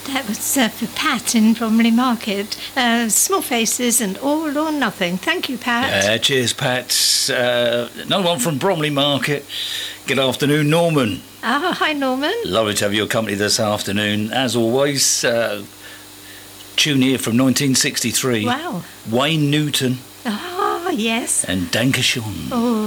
That was for Pat in Bromley Market. Small faces and all or nothing. Thank you, Pat. Cheers, Pat. Another one from Bromley Market. Good afternoon, Norman. Hi, Norman. Lovely to have your company this afternoon. As always, tune here from 1963. Wow. Wayne Newton. Ah, yes. And Dankeschön. Oh.